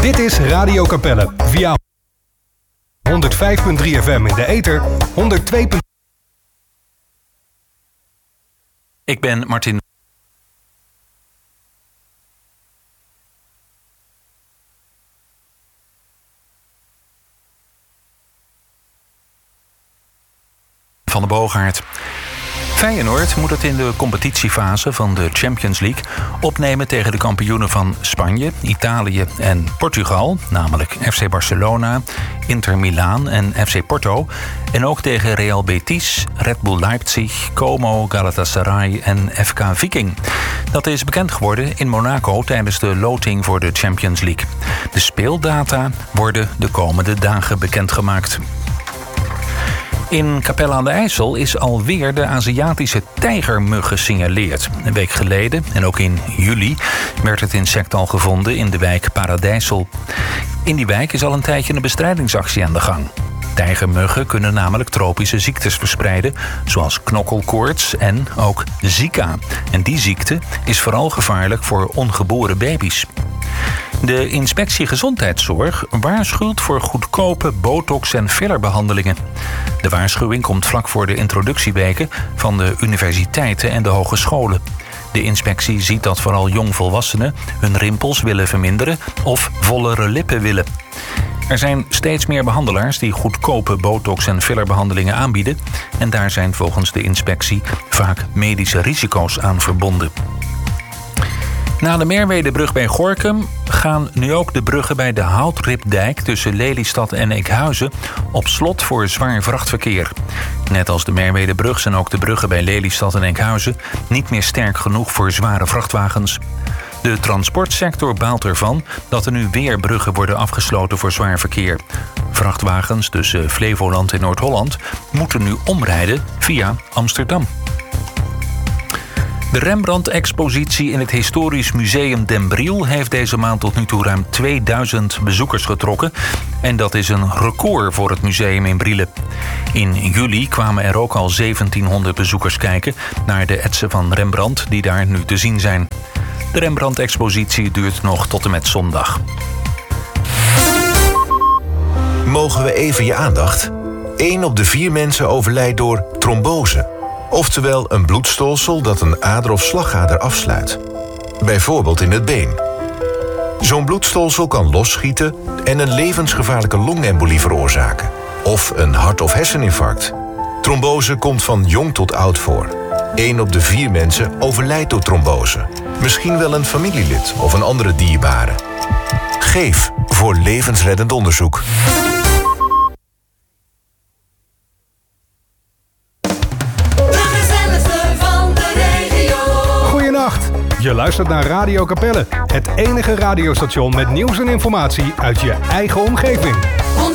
Dit is Radio Capelle via 105.3 FM in de ether, 102. Ik ben Martin van de Boogaard. Feyenoord moet het in de competitiefase van de Champions League opnemen tegen de kampioenen van Spanje, Italië en Portugal, namelijk FC Barcelona, Inter Milaan en FC Porto, en ook tegen Real Betis, Red Bull Leipzig, Como, Galatasaray en FK Viking. Dat is bekend geworden in Monaco tijdens de loting voor de Champions League. De speeldata worden de komende dagen bekendgemaakt. In Capelle aan de IJssel is alweer de Aziatische tijgermug gesignaleerd. Een week geleden, en ook in juli, werd het insect al gevonden in de wijk Paradijssel. In die wijk is al een tijdje een bestrijdingsactie aan de gang. Tijgermuggen kunnen namelijk tropische ziektes verspreiden, zoals knokkelkoorts en ook Zika. En die ziekte is vooral gevaarlijk voor ongeboren baby's. De Inspectie Gezondheidszorg waarschuwt voor goedkope botox- en fillerbehandelingen. De waarschuwing komt vlak voor de introductieweken van de universiteiten en de hogescholen. De inspectie ziet dat vooral jongvolwassenen hun rimpels willen verminderen of vollere lippen willen. Er zijn steeds meer behandelaars die goedkope botox- en fillerbehandelingen aanbieden. En daar zijn volgens de inspectie vaak medische risico's aan verbonden. Na de Merwedebrug bij Gorinchem gaan nu ook de bruggen bij de Houtripdijk tussen Lelystad en Enkhuizen op slot voor zwaar vrachtverkeer. Net als de Merwedebrug zijn ook de bruggen bij Lelystad en Enkhuizen niet meer sterk genoeg voor zware vrachtwagens. De transportsector baalt ervan dat er nu weer bruggen worden afgesloten voor zwaar verkeer. Vrachtwagens tussen Flevoland en Noord-Holland moeten nu omrijden via Amsterdam. De Rembrandt-expositie in het Historisch Museum Den Briel heeft deze maand tot nu toe ruim 2000 bezoekers getrokken. En dat is een record voor het museum in Brielle. In juli kwamen er ook al 1700 bezoekers kijken naar de etsen van Rembrandt die daar nu te zien zijn. De Rembrandt-expositie duurt nog tot en met zondag. Mogen we even je aandacht? 1 op de 4 mensen overlijdt door trombose. Oftewel een bloedstolsel dat een ader of slagader afsluit. Bijvoorbeeld in het been. Zo'n bloedstolsel kan losschieten en een levensgevaarlijke longembolie veroorzaken. Of een hart- of herseninfarct. Trombose komt van jong tot oud voor. 1 op de 4 mensen overlijdt door trombose. Misschien wel een familielid of een andere dierbare. Geef voor levensreddend onderzoek. Je luistert naar Radio Capelle, het enige radiostation met nieuws en informatie uit je eigen omgeving. 105.3